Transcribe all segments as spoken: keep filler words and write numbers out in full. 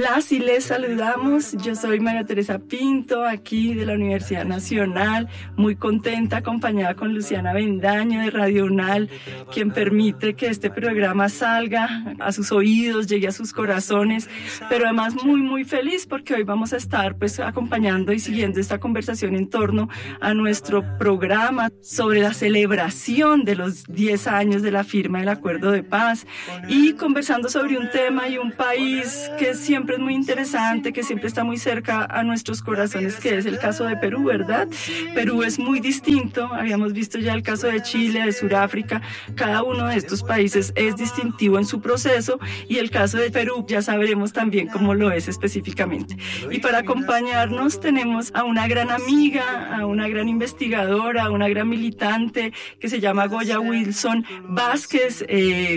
Las y les saludamos. Yo soy María Teresa Pinto, aquí de la Universidad Nacional, muy contenta, acompañada con Luciana Bendaño de Radio UNAL, quien permite que este programa salga a sus oídos, llegue a sus corazones, pero además muy, muy feliz porque hoy vamos a estar pues acompañando y siguiendo esta conversación en torno a nuestro programa sobre la celebración de los diez años de la firma del Acuerdo de Paz y conversando sobre un tema y un país que siempre es muy interesante, que siempre está muy cerca a nuestros corazones, que es el caso de Perú, ¿verdad? Perú es muy distinto, habíamos visto ya el caso de Chile, de Sudáfrica, cada uno de estos países es distintivo en su proceso y el caso de Perú ya sabremos también cómo lo es específicamente. Y para acompañarnos tenemos a una gran amiga, a una gran investigadora, a una gran militante que se llama Goya Wilson Vázquez, eh,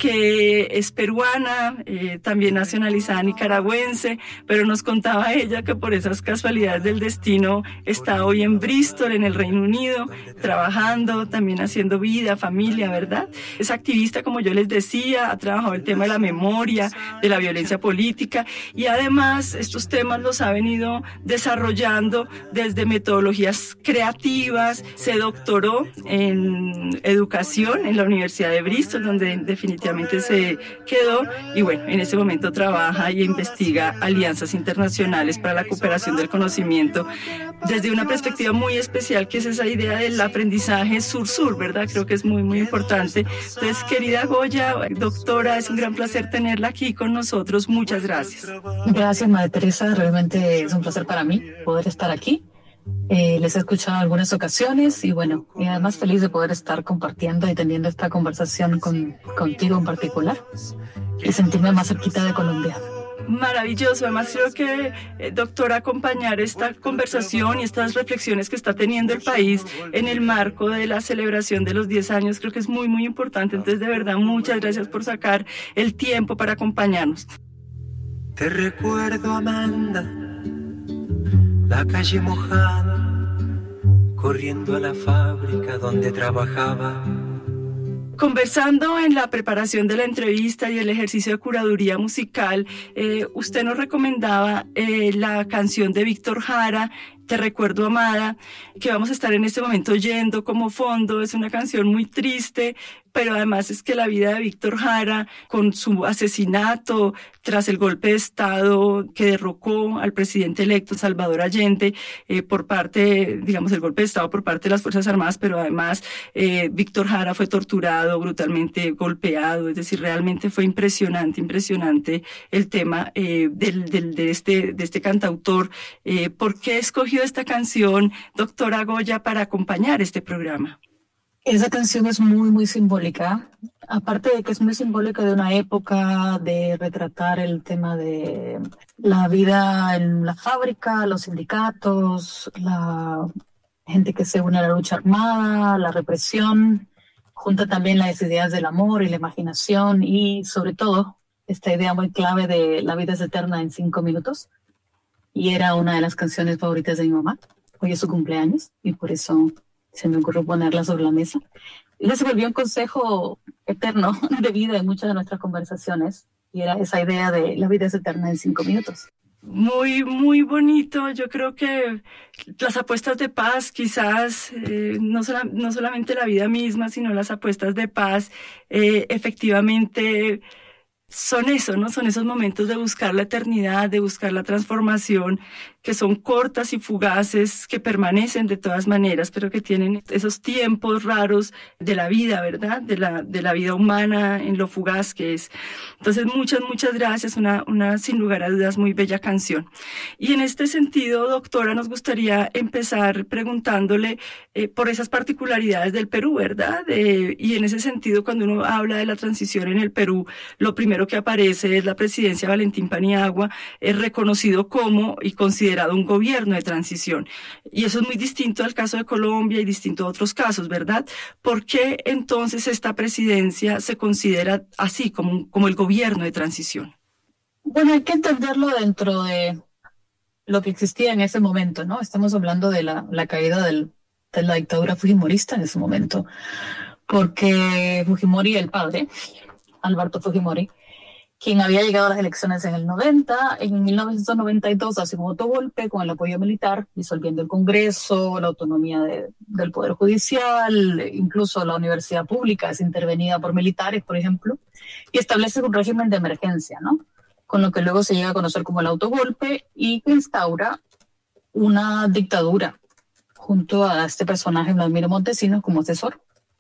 que es peruana, eh, también nacionalizada nicaragüense, pero nos contaba ella que por esas casualidades del destino está hoy en Bristol, en el Reino Unido, trabajando, también haciendo vida, familia, ¿verdad? Es activista, como yo les decía, ha trabajado el tema de la memoria, de la violencia política y además estos temas los ha venido desarrollando desde metodologías creativas, se doctoró en educación en la Universidad de Bristol, donde definitivamente se quedó y bueno, en ese momento trabaja y investiga alianzas internacionales para la cooperación del conocimiento desde una perspectiva muy especial que es esa idea del aprendizaje sur-sur, ¿verdad? Creo que es muy, muy importante. Entonces, querida Goya, doctora, es un gran placer tenerla aquí con nosotros. Muchas gracias. Gracias, María Teresa. Realmente es un placer para mí poder estar aquí. Eh, les he escuchado en algunas ocasiones y bueno, y además feliz de poder estar compartiendo y teniendo esta conversación con, contigo en particular y sentirme más cerquita de Colombia. Maravilloso, además creo que, eh, doctora, acompañar esta conversación y estas reflexiones que está teniendo el país en el marco de la celebración de los diez años, creo que es muy, muy importante. Entonces, de verdad, muchas gracias por sacar el tiempo para acompañarnos. Te recuerdo, Amanda, la calle mojada, corriendo a la fábrica donde trabajaba. Conversando en la preparación de la entrevista y el ejercicio de curaduría musical, eh, usted nos recomendaba eh, la canción de Víctor Jara, Te recuerdo, amada, que vamos a estar en este momento oyendo como fondo. Es una canción muy triste, pero además es que la vida de Víctor Jara, con su asesinato tras el golpe de Estado que derrocó al presidente electo Salvador Allende eh, por parte, digamos, el golpe de Estado por parte de las Fuerzas Armadas, pero además eh, Víctor Jara fue torturado, brutalmente golpeado, es decir, realmente fue impresionante, impresionante el tema eh, del, del, de, este, de este cantautor. Eh, ¿Por qué escogió esta canción, doctora Goya, para acompañar este programa? Esa canción es muy, muy simbólica. Aparte de que es muy simbólica de una época, de retratar el tema de la vida en la fábrica, los sindicatos, la gente que se une a la lucha armada, la represión, junta también las ideas del amor y la imaginación y sobre todo esta idea muy clave de la vida es eterna en cinco minutos. Y era una de las canciones favoritas de mi mamá. Hoy es su cumpleaños y por eso se me ocurrió ponerla sobre la mesa. Y se volvió un consejo eterno de vida en muchas de nuestras conversaciones. Y era esa idea de la vida es eterna en cinco minutos. Muy, muy bonito. Yo creo que las apuestas de paz, quizás, eh, no, sola, no solamente la vida misma, sino las apuestas de paz, eh, efectivamente son eso, ¿no? Son esos momentos de buscar la eternidad, de buscar la transformación, que son cortas y fugaces, que permanecen de todas maneras, pero que tienen esos tiempos raros de la vida, ¿verdad? De la, de la vida humana en lo fugaz que es. Entonces, muchas, muchas gracias. Una, una, sin lugar a dudas, muy bella canción. Y en este sentido, doctora, nos gustaría empezar preguntándole eh, por esas particularidades del Perú, ¿verdad? Eh, y en ese sentido, cuando uno habla de la transición en el Perú, lo primero que aparece es la presidencia de Valentín Paniagua, es reconocido como y considerado un gobierno de transición. Y eso es muy distinto al caso de Colombia y distinto a otros casos, ¿verdad? ¿Por qué entonces esta presidencia se considera así, como, como el gobierno de transición? Bueno, hay que entenderlo dentro de lo que existía en ese momento, ¿no? Estamos hablando de la, la caída del, de la dictadura fujimorista en ese momento, porque Fujimori, el padre, Alberto Fujimori, quien había llegado a las elecciones en el noventa. En mil novecientos noventa y dos hace un autogolpe con el apoyo militar, disolviendo el Congreso, la autonomía de, del Poder Judicial, incluso la universidad pública es intervenida por militares, por ejemplo, y establece un régimen de emergencia, ¿no? Con lo que luego se llega a conocer como el autogolpe y que instaura una dictadura junto a este personaje, Vladimiro Montesinos, como asesor.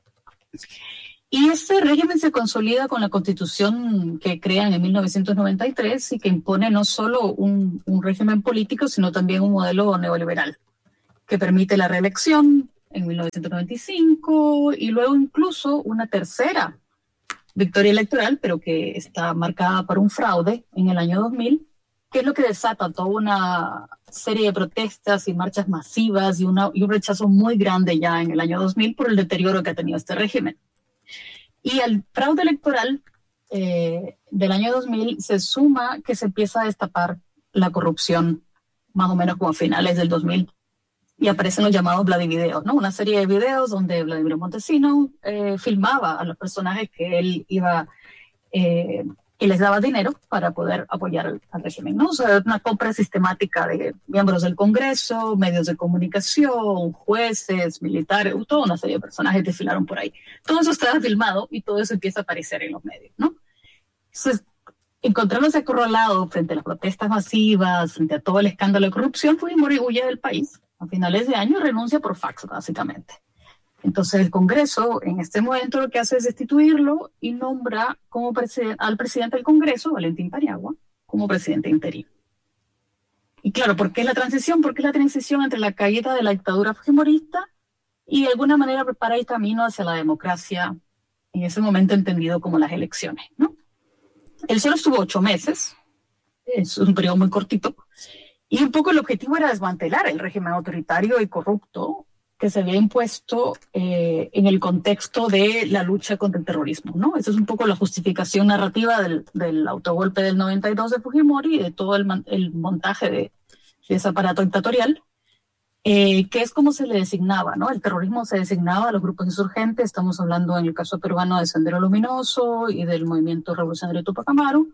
Y este régimen se consolida con la constitución que crean en mil novecientos noventa y tres y que impone no solo un, un régimen político, sino también un modelo neoliberal que permite la reelección en mil novecientos noventa y cinco y luego incluso una tercera victoria electoral, pero que está marcada por un fraude en el año dos mil, que es lo que desata toda una serie de protestas y marchas masivas y, una, y un rechazo muy grande ya en el año dos mil por el deterioro que ha tenido este régimen. Y al fraude electoral eh, del año dos mil se suma que se empieza a destapar la corrupción más o menos como a finales del dos mil y aparecen los llamados Vladivideos, ¿no? Una serie de videos donde Vladimiro Montesinos eh, filmaba a los personajes que él iba eh, y les daba dinero para poder apoyar al, al régimen, ¿no? O sea, una compra sistemática de miembros del Congreso, medios de comunicación, jueces, militares, toda una serie de personajes desfilaron por ahí. Todo eso estaba filmado y todo eso empieza a aparecer en los medios, ¿no? Entonces, encontrándose acorralado frente a las protestas masivas, frente a todo el escándalo de corrupción, Fujimori huye del país. A finales de año renuncia por fax, básicamente. Entonces el Congreso en este momento lo que hace es destituirlo y nombra como preside- al presidente del Congreso, Valentín Paniagua, como presidente interino. Y claro, ¿por qué la transición? Porque es la transición entre la caída de la dictadura fujimorista y de alguna manera prepara el camino hacia la democracia, en ese momento entendido como las elecciones, ¿no? Él solo estuvo ocho meses, es un periodo muy cortito, y un poco el objetivo era desmantelar el régimen autoritario y corrupto que se había impuesto eh, en el contexto de la lucha contra el terrorismo, ¿no? Esa es un poco la justificación narrativa del, del autogolpe del noventa y dos de Fujimori y de todo el, el montaje de, de ese aparato dictatorial, eh, que es como se le designaba, ¿no? El terrorismo se designaba a los grupos insurgentes, estamos hablando en el caso peruano de Sendero Luminoso y del movimiento revolucionario Tupac Amaru.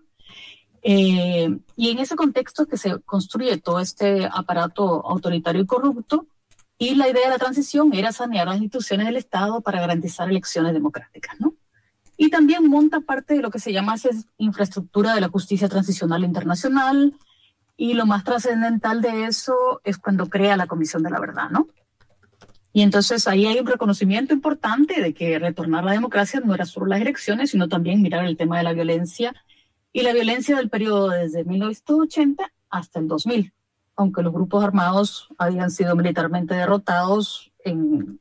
Eh, y en ese contexto que se construye todo este aparato autoritario y corrupto, y la idea de la transición era sanear las instituciones del Estado para garantizar elecciones democráticas, ¿no? Y también monta parte de lo que se llama esa infraestructura de la justicia transicional internacional, y lo más trascendental de eso es cuando crea la Comisión de la Verdad, ¿no? Y entonces ahí hay un reconocimiento importante de que retornar a la democracia no era solo las elecciones, sino también mirar el tema de la violencia, y la violencia del periodo desde mil novecientos ochenta hasta el dos mil, aunque los grupos armados habían sido militarmente derrotados en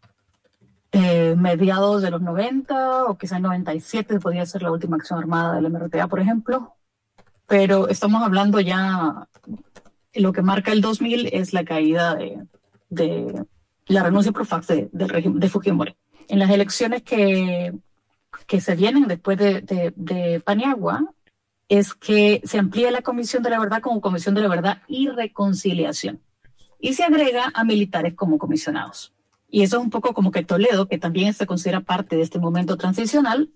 eh, mediados de los noventa o quizá en noventa y siete podía ser la última acción armada del M R T A, por ejemplo, pero estamos hablando ya, lo que marca el dos mil es la caída de, de la renuncia por fax de, del régimen de Fujimori. En las elecciones que, que se vienen después de, de, de Paniagua, es que se amplía la Comisión de la Verdad como Comisión de la Verdad y Reconciliación. Y se agrega a militares como comisionados. Y eso es un poco como que Toledo, que también se considera parte de este momento transicional,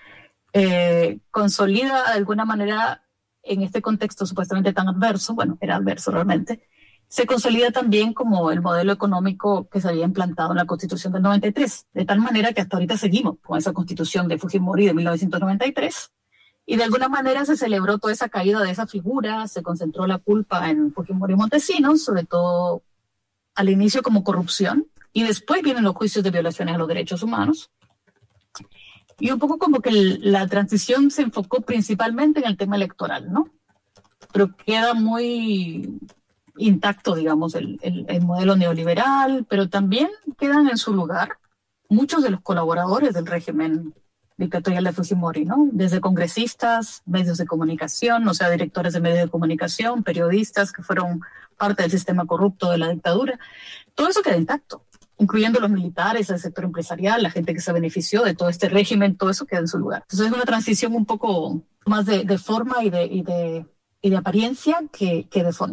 eh, consolida de alguna manera en este contexto supuestamente tan adverso, bueno, era adverso realmente, se consolida también como el modelo económico que se había implantado en la Constitución del noventa y tres, de tal manera que hasta ahorita seguimos con esa Constitución de Fujimori de mil novecientos noventa y tres, y de alguna manera se celebró toda esa caída de esa figura, se concentró la culpa en Fujimori y Montesinos, sobre todo al inicio como corrupción, y después vienen los juicios de violaciones a los derechos humanos. Y un poco como que el, la transición se enfocó principalmente en el tema electoral, ¿no? Pero queda muy intacto, digamos, el, el, el modelo neoliberal, pero también quedan en su lugar muchos de los colaboradores del régimen dictatorial de Fujimori, ¿no? Desde congresistas, medios de comunicación, o sea, directores de medios de comunicación, periodistas que fueron parte del sistema corrupto de la dictadura. Todo eso queda intacto, incluyendo los militares, el sector empresarial, la gente que se benefició de todo este régimen, todo eso queda en su lugar. Entonces es una transición un poco más de, de forma y de, y, de, y de apariencia que, que de fondo.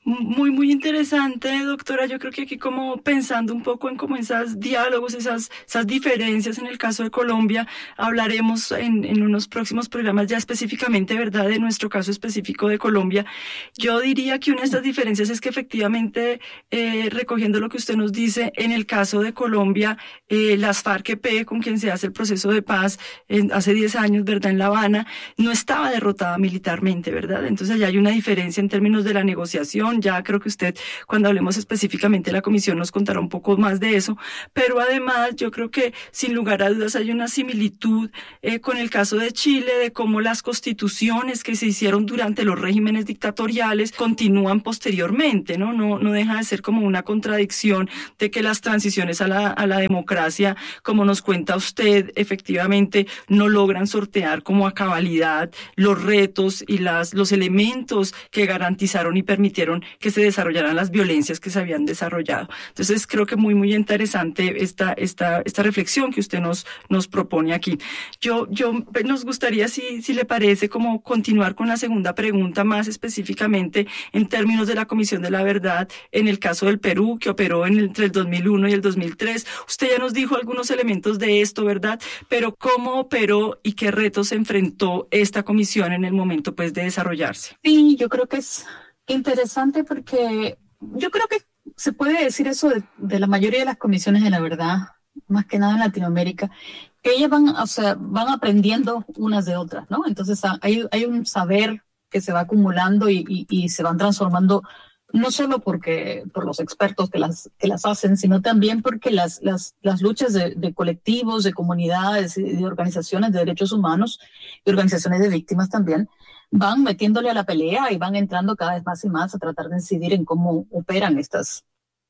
Muy, muy interesante, doctora. Yo creo que aquí como pensando un poco en como esos diálogos, esas, esas diferencias en el caso de Colombia, hablaremos en, en unos próximos programas ya específicamente, ¿verdad?, de nuestro caso específico de Colombia. Yo diría que una de estas diferencias es que efectivamente, eh, recogiendo lo que usted nos dice, en el caso de Colombia, eh, las FARC-E P, con quien se hace el proceso de paz en, hace diez años, ¿verdad?, en La Habana, no estaba derrotada militarmente, ¿verdad? Entonces ya hay una diferencia en términos de la negociación. Ya creo que usted, cuando hablemos específicamente de la comisión, nos contará un poco más de eso, pero además yo creo que sin lugar a dudas hay una similitud eh, con el caso de Chile, de cómo las constituciones que se hicieron durante los regímenes dictatoriales continúan posteriormente, ¿no? No, no deja de ser como una contradicción de que las transiciones a la, a la democracia, como nos cuenta usted, efectivamente no logran sortear como a cabalidad los retos y las, los elementos que garantizaron y permitieron que se desarrollaran las violencias que se habían desarrollado. Entonces creo que muy, muy interesante esta, esta, esta reflexión que usted nos, nos propone aquí. Yo, yo, nos gustaría, si, si le parece, como continuar con la segunda pregunta más específicamente en términos de la Comisión de la Verdad en el caso del Perú, que operó en el, entre el dos mil uno y el dos mil tres. Usted ya nos dijo algunos elementos de esto, ¿verdad? Pero ¿cómo operó y qué retos enfrentó esta comisión en el momento, pues, de desarrollarse? Sí, yo creo que es interesante porque yo creo que se puede decir eso de, de la mayoría de las comisiones de la verdad, más que nada en Latinoamérica, que ellas van, o sea, van aprendiendo unas de otras, ¿no? Entonces hay, hay un saber que se va acumulando y, y, y se van transformando, no solo porque por los expertos que las, que las hacen, sino también porque las, las, las luchas de, de colectivos, de comunidades, de organizaciones de derechos humanos y organizaciones de víctimas también, van metiéndole a la pelea y van entrando cada vez más y más a tratar de incidir en cómo operan estas,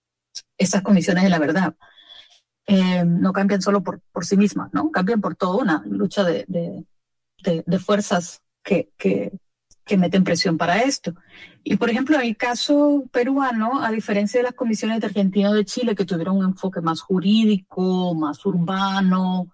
estas comisiones de la verdad. Eh, no cambian solo por, por sí mismas, ¿no? Cambian por toda una lucha de, de, de, de fuerzas que, que, que meten presión para esto. Y, por ejemplo, en el caso peruano, a diferencia de las comisiones de Argentina o de Chile, que tuvieron un enfoque más jurídico, más urbano,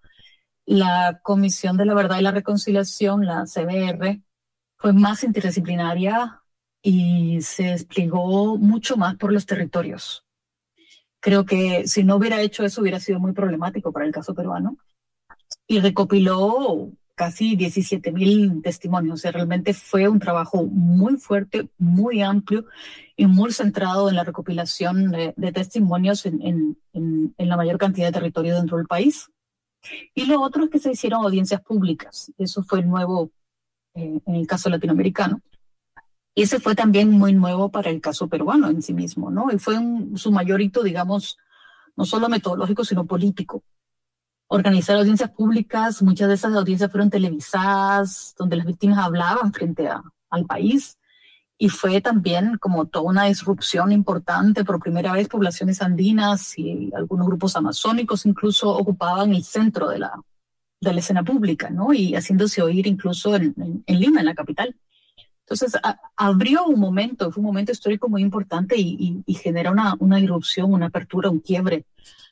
la Comisión de la Verdad y la Reconciliación, la C B R, fue más interdisciplinaria y se desplegó mucho más por los territorios. Creo que si no hubiera hecho eso hubiera sido muy problemático para el caso peruano. Y recopiló casi diecisiete mil testimonios. O sea, realmente fue un trabajo muy fuerte, muy amplio y muy centrado en la recopilación de, de testimonios en, en, en, en la mayor cantidad de territorio dentro del país. Y lo otro es que se hicieron audiencias públicas. Eso fue nuevo eh, en el caso latinoamericano. Y ese fue también muy nuevo para el caso peruano en sí mismo, ¿no? Y fue un, su mayor hito, digamos, no solo metodológico, sino político. Organizar audiencias públicas, muchas de esas audiencias fueron televisadas, donde las víctimas hablaban frente a, al país. Y fue también como toda una disrupción importante. Por primera vez, poblaciones andinas y algunos grupos amazónicos incluso ocupaban el centro de la, de la escena pública, ¿no? Y haciéndose oír incluso en, en, en Lima, en la capital. Entonces, a, abrió un momento, fue un momento histórico muy importante y, y, y genera una, una irrupción, una apertura, un quiebre.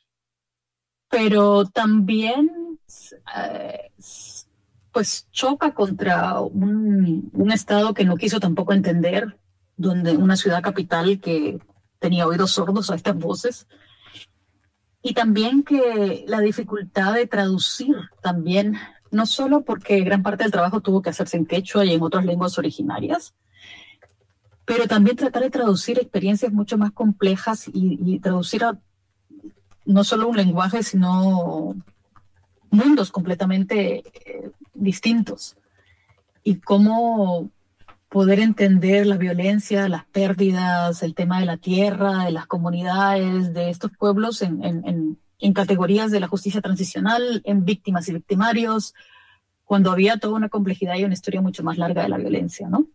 Pero también, eh, pues, choca contra un, un Estado que no quiso tampoco entender, donde una ciudad capital que tenía oídos sordos a estas voces. Y también que la dificultad de traducir también, no solo porque gran parte del trabajo tuvo que hacerse en quechua y en otras lenguas originarias, pero también tratar de traducir experiencias mucho más complejas y, y traducir a, no solo un lenguaje, sino mundos completamente eh, distintos. Y cómo poder entender la violencia, las pérdidas, el tema de la tierra, de las comunidades, de estos pueblos en, en, en en categorías de la justicia transicional, en víctimas y victimarios, cuando había toda una complejidad y una historia mucho más larga de la violencia, ¿no?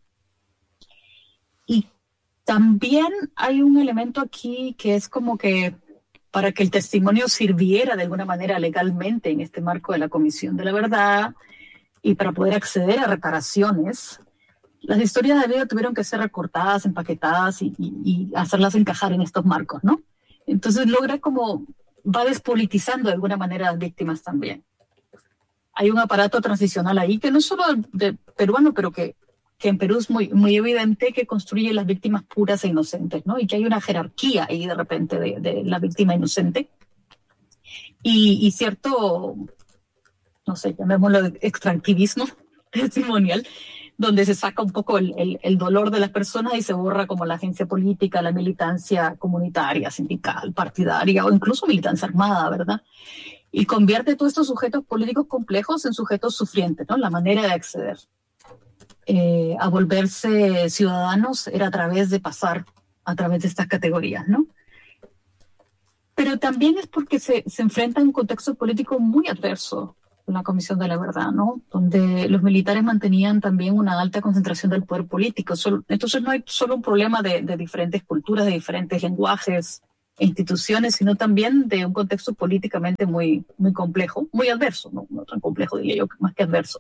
Y también hay un elemento aquí que es como que para que el testimonio sirviera de alguna manera legalmente en este marco de la Comisión de la Verdad y para poder acceder a reparaciones, las historias de vida tuvieron que ser recortadas, empaquetadas y, y, y hacerlas encajar en estos marcos, ¿no? Entonces logra como va despolitizando de alguna manera a las víctimas también. Hay un aparato transicional ahí que no es solo de peruano, pero que que en Perú es muy, muy evidente que construye las víctimas puras e inocentes, ¿no? Y que hay una jerarquía ahí de repente de, de la víctima inocente. Y, y cierto, no sé, llamémoslo extractivismo testimonial, donde se saca un poco el, el, el dolor de las personas y se borra como la agencia política, la militancia comunitaria, sindical, partidaria o incluso militancia armada, ¿verdad? Y convierte todos estos sujetos políticos complejos en sujetos sufrientes, ¿no? La manera de acceder eh, a volverse ciudadanos era a través de pasar a través de estas categorías, ¿no? Pero también es porque se, se enfrenta a un contexto político muy adverso en la Comisión de la Verdad, ¿no? Donde los militares mantenían también una alta concentración del poder político. Entonces no hay solo un problema de, de diferentes culturas, de diferentes lenguajes e instituciones, sino también de un contexto políticamente muy, muy complejo, muy adverso, ¿no? No tan complejo, diría yo, más que adverso.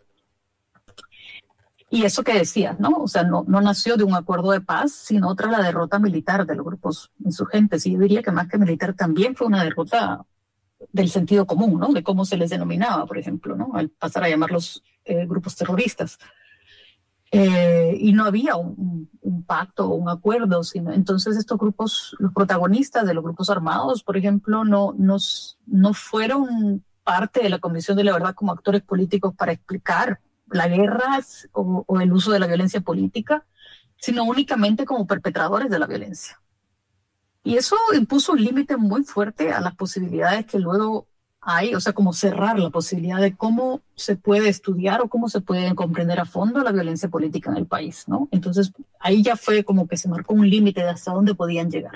Y eso que decías, ¿no? O sea, no, no nació de un acuerdo de paz, sino tras la derrota militar de los grupos insurgentes. Y yo diría que más que militar también fue una derrota del sentido común, ¿no? De cómo se les denominaba, por ejemplo, ¿no? Al pasar a llamarlos eh, grupos terroristas. Eh, y no había un, un pacto o un acuerdo, sino entonces estos grupos, los protagonistas de los grupos armados, por ejemplo, no, no, no fueron parte de la Comisión de la Verdad como actores políticos para explicar la guerra o, o el uso de la violencia política, sino únicamente como perpetradores de la violencia. Y eso impuso un límite muy fuerte a las posibilidades que luego hay, o sea, como cerrar la posibilidad de cómo se puede estudiar o cómo se puede comprender a fondo la violencia política en el país, ¿no? Entonces, ahí ya fue como que se marcó un límite de hasta dónde podían llegar.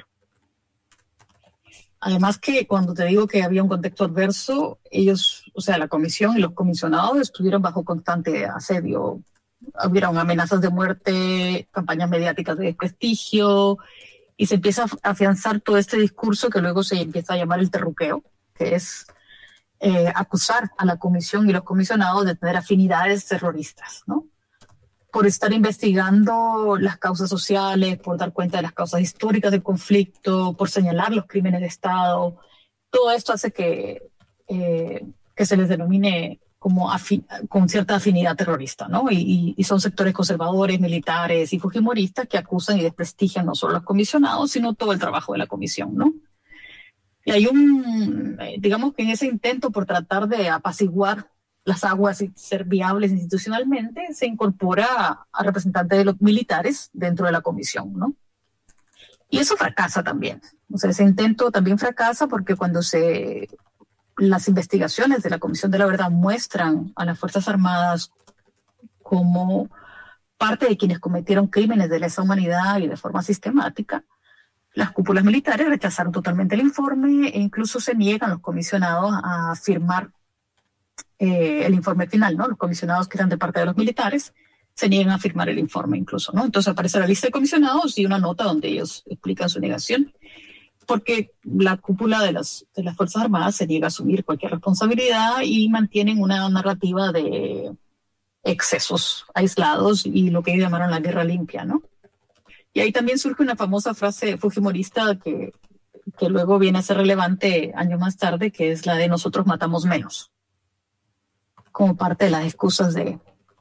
Además que cuando te digo que había un contexto adverso, ellos, o sea, la comisión y los comisionados estuvieron bajo constante asedio. Hubieron amenazas de muerte, campañas mediáticas de desprestigio, y se empieza a afianzar todo este discurso que luego se empieza a llamar el terruqueo, que es eh, acusar a la comisión y los comisionados de tener afinidades terroristas, ¿no? Por estar investigando las causas sociales, por dar cuenta de las causas históricas del conflicto, por señalar los crímenes de Estado. Todo esto hace que, eh, que se les denomine como afi- con cierta afinidad terrorista, ¿no? Y, y son sectores conservadores, militares y fujimoristas que acusan y desprestigian no solo a los comisionados, sino todo el trabajo de la comisión, ¿no? Y hay un, digamos que en ese intento por tratar de apaciguar las aguas y ser viables institucionalmente, se incorpora a representantes de los militares dentro de la comisión, ¿no? Y eso fracasa también. O sea, ese intento también fracasa porque cuando se, las investigaciones de la Comisión de la Verdad muestran a las Fuerzas Armadas como parte de quienes cometieron crímenes de lesa humanidad y de forma sistemática, las cúpulas militares rechazaron totalmente el informe e incluso se niegan los comisionados a firmar Eh, el informe final, ¿no? Los comisionados que eran de parte de los militares se niegan a firmar el informe incluso, ¿no? Entonces aparece la lista de comisionados y una nota donde ellos explican su negación, porque la cúpula de las, de las Fuerzas Armadas se niega a asumir cualquier responsabilidad y mantienen una narrativa de excesos aislados y lo que ellos llamaron la guerra limpia, ¿no? Y ahí también surge una famosa frase fujimorista que, que luego viene a ser relevante años más tarde, que es la de nosotros matamos menos, como parte de las excusas de...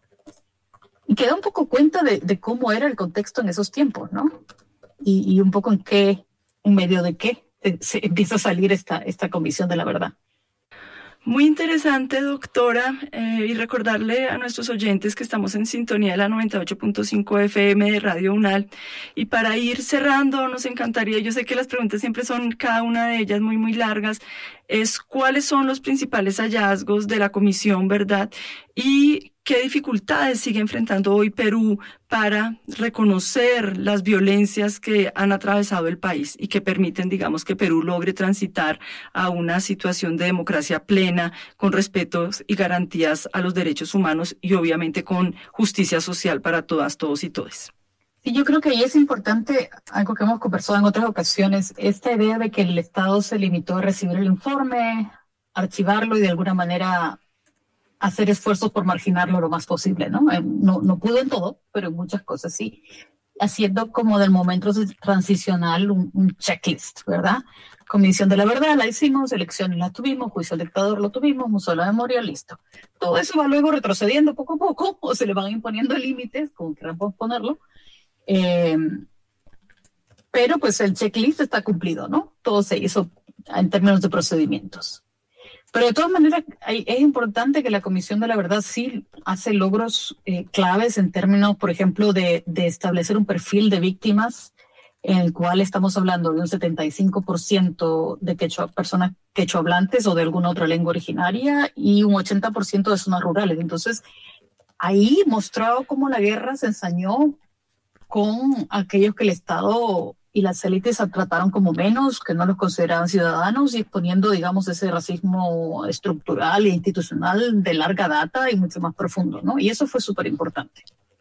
Y que da un poco cuenta de, de cómo era el contexto en esos tiempos, ¿no? Y, y un poco en qué, en medio de qué se empieza a salir esta, esta Comisión de la Verdad. Muy interesante, doctora, eh, y recordarle a nuestros oyentes que estamos en sintonía de la noventa y ocho punto cinco F M de Radio UNAL. Y para ir cerrando, nos encantaría, yo sé que las preguntas siempre son, cada una de ellas muy, muy largas, es cuáles son los principales hallazgos de la comisión, ¿verdad? Y qué dificultades sigue enfrentando hoy Perú para reconocer las violencias que han atravesado el país y que permiten, digamos, que Perú logre transitar a una situación de democracia plena, con respeto y garantías a los derechos humanos y obviamente con justicia social para todas, todos y todes. Sí, yo creo que ahí es importante, algo que hemos conversado en otras ocasiones, esta idea de que el Estado se limitó a recibir el informe, archivarlo y de alguna manera hacer esfuerzos por marginarlo lo más posible, ¿no? No, no pudo en todo, pero en muchas cosas sí. haciendo como del momento transicional un, un checklist, ¿verdad? Comisión de la Verdad la hicimos, elecciones las tuvimos, juicio al dictador lo tuvimos, Museo de la Memoria, listo. Todo eso va luego retrocediendo poco a poco, o se le van imponiendo límites, como quieran ponerlo. Eh, pero pues el checklist está cumplido, ¿no? Todo se hizo en términos de procedimientos. Pero de todas maneras hay, es importante que la Comisión de la Verdad sí hace logros eh, claves en términos, por ejemplo, de, de establecer un perfil de víctimas en el cual estamos hablando de un setenta y cinco por ciento de quechua, personas quechohablantes o de alguna otra lengua originaria y un ochenta por ciento de zonas rurales. Entonces, ahí mostrado cómo la guerra se ensañó con aquellos que el Estado y las élites trataron como menos, que no los consideraban ciudadanos, y exponiendo, digamos, ese racismo estructural e institucional de larga data y mucho más profundo, ¿no? Y eso fue súper importante.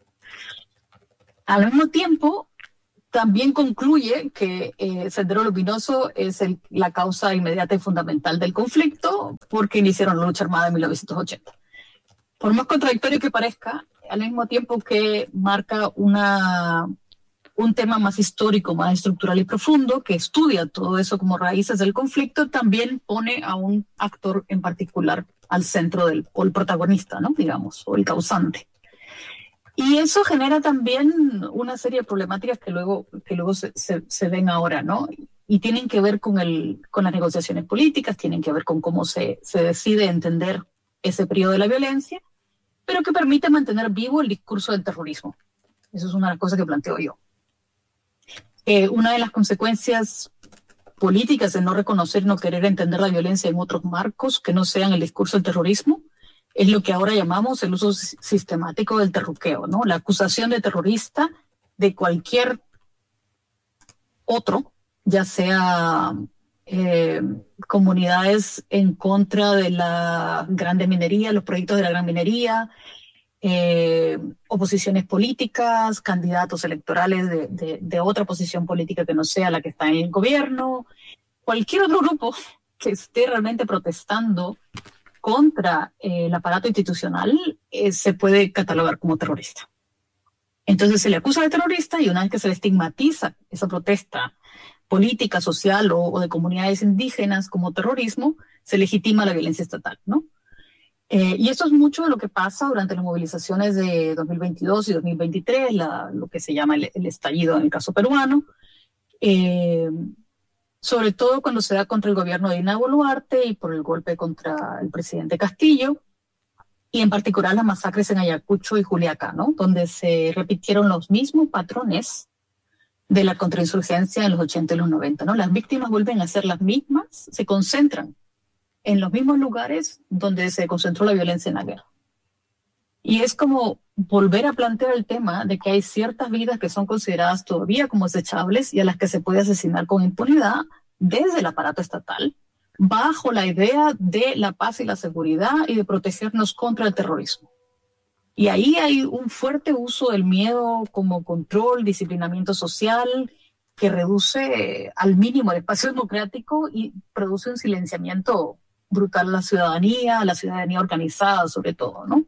Al mismo tiempo, también concluye que eh, Sendero Luminoso es el, la causa inmediata y fundamental del conflicto, porque iniciaron la lucha armada en mil novecientos ochenta. Por más contradictorio que parezca, al mismo tiempo que marca una, un tema más histórico, más estructural y profundo, que estudia todo eso como raíces del conflicto, también pone a un actor en particular al centro del, o el protagonista, ¿no? Digamos, o el causante. Y eso genera también una serie de problemáticas que luego, que luego se, se, se ven ahora, ¿no? Y tienen que ver con, el, con las negociaciones políticas, tienen que ver con cómo se, se decide entender ese periodo de la violencia, pero que permite mantener vivo el discurso del terrorismo. Eso es una de las cosas que planteo yo. Eh, una de las consecuencias políticas de no reconocer, no querer entender la violencia en otros marcos que no sean el discurso del terrorismo, es lo que ahora llamamos el uso sistemático del terruqueo, ¿no? La acusación de terrorista de cualquier otro, ya sea eh, comunidades en contra de la grande minería, los proyectos de la gran minería, eh, oposiciones políticas, candidatos electorales de, de, de otra posición política que no sea la que está en el gobierno, cualquier otro grupo que esté realmente protestando contra eh, el aparato institucional eh, se puede catalogar como terrorista. Entonces se le acusa de terrorista y una vez que se le estigmatiza esa protesta política, social o, o de comunidades indígenas como terrorismo, se legitima la violencia estatal, ¿no? Eh, y eso es mucho de lo que pasa durante las movilizaciones de dos mil veintidós y dos mil veintitrés, la, lo que se llama el, el estallido en el caso peruano, eh, sobre todo cuando se da contra el gobierno de Dina Boluarte y por el golpe contra el presidente Castillo, y en particular las masacres en Ayacucho y Juliaca, ¿no? Donde se repitieron los mismos patrones de la contrainsurgencia en los ochenta y los noventa, ¿no? Las víctimas vuelven a ser las mismas, se concentran en los mismos lugares donde se concentró la violencia en la guerra. Y es como volver a plantear el tema de que hay ciertas vidas que son consideradas todavía como desechables y a las que se puede asesinar con impunidad desde el aparato estatal, bajo la idea de la paz y la seguridad y de protegernos contra el terrorismo. Y ahí hay un fuerte uso del miedo como control, disciplinamiento social, que reduce al mínimo el espacio democrático y produce un silenciamiento brutal a la ciudadanía, a la ciudadanía organizada sobre todo, ¿no?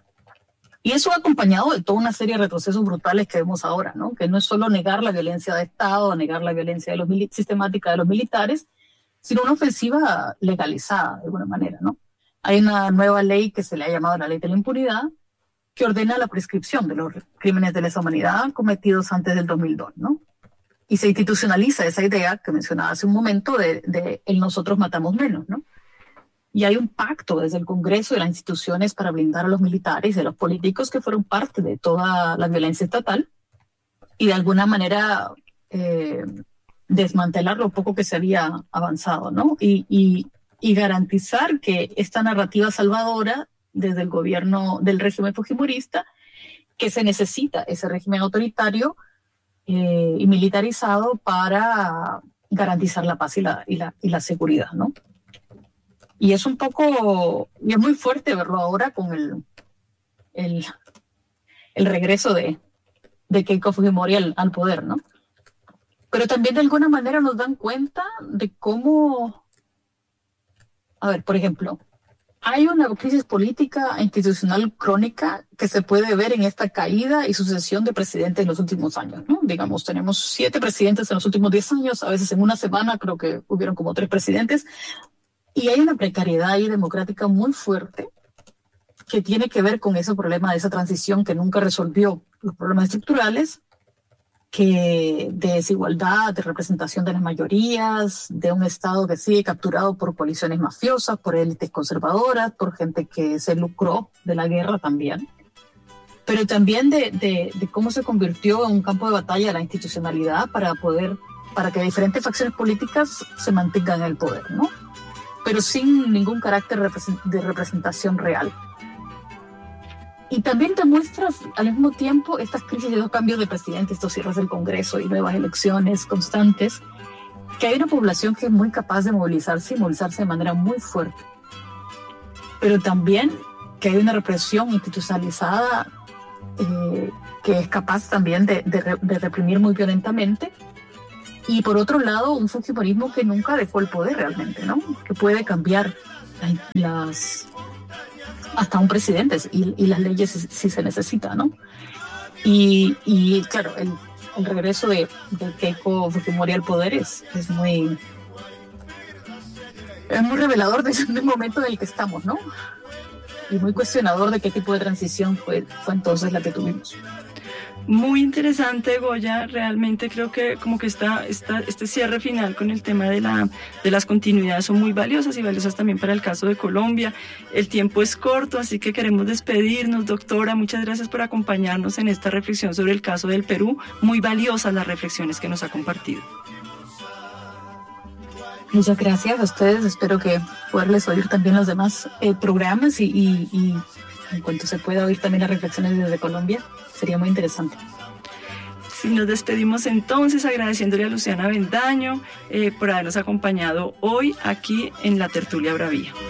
Y eso va acompañado de toda una serie de retrocesos brutales que vemos ahora, ¿no? Que no es solo negar la violencia de Estado, negar la violencia de los mili- sistemática de los militares, sino una ofensiva legalizada de alguna manera, ¿no? Hay una nueva ley que se le ha llamado la ley de la impunidad, que ordena la prescripción de los crímenes de lesa humanidad cometidos antes del dos mil dos, ¿no? Y se institucionaliza esa idea que mencionaba hace un momento de, de el nosotros matamos menos, ¿no? Y hay un pacto desde el Congreso y las instituciones para blindar a los militares y a los políticos que fueron parte de toda la violencia estatal y de alguna manera eh, desmantelar lo poco que se había avanzado, ¿no? Y, y, y garantizar que esta narrativa salvadora desde el gobierno del régimen fujimorista, que se necesita ese régimen autoritario eh, y militarizado para garantizar la paz y la, y la, y la seguridad, ¿no? Y es un poco, y es muy fuerte verlo ahora con el, el, el regreso de, de Keiko Fujimori al, al poder, ¿no? Pero también de alguna manera nos dan cuenta de cómo, a ver, por ejemplo, Hay una crisis política e institucional crónica que se puede ver en esta caída y sucesión de presidentes en los últimos años, ¿no? Digamos, tenemos siete presidentes en los últimos diez años, a veces en una semana creo que hubieron como tres presidentes, y hay una precariedad ahí democrática muy fuerte que tiene que ver con ese problema de esa transición que nunca resolvió los problemas estructurales, que de desigualdad, de representación de las mayorías, de un Estado que sigue capturado por coaliciones mafiosas, por élites conservadoras, por gente que se lucró de la guerra también, pero también de, de, de cómo se convirtió en un campo de batalla la institucionalidad para poder, para que diferentes facciones políticas se mantengan en el poder, ¿no? Pero sin ningún carácter de representación real. Y también te muestras al mismo tiempo estas crisis de dos cambios de presidente, estos cierres del Congreso y nuevas elecciones constantes, que hay una población que es muy capaz de movilizarse y movilizarse de manera muy fuerte. Pero también que hay una represión institucionalizada eh, que es capaz también de, de, de reprimir muy violentamente. Y por otro lado, un fujimorismo que nunca dejó el poder realmente, ¿no? Que puede cambiar las... hasta un presidente y, y las leyes si, si se necesita, ¿no? Y, y claro, el, el regreso de, de Keiko Fujimori al poder es, es muy es muy revelador de, del momento en el que estamos, ¿no? Y muy cuestionador de qué tipo de transición fue, fue entonces la que tuvimos. Muy interesante, Goya. Realmente creo que como que esta, esta, este cierre final con el tema de, la, de las continuidades son muy valiosas y valiosas también para el caso de Colombia. El tiempo es corto, así que queremos despedirnos. Doctora, muchas gracias por acompañarnos en esta reflexión sobre el caso del Perú. Muy valiosas las reflexiones que nos ha compartido. Muchas gracias a ustedes. Espero que poderles oír también los demás eh, programas y, y, y en cuanto se pueda oír también las reflexiones desde Colombia. Sería muy interesante. Sí, nos despedimos entonces agradeciéndole a Luciana Avendaño eh, por habernos acompañado hoy aquí en la Tertulia Bravía.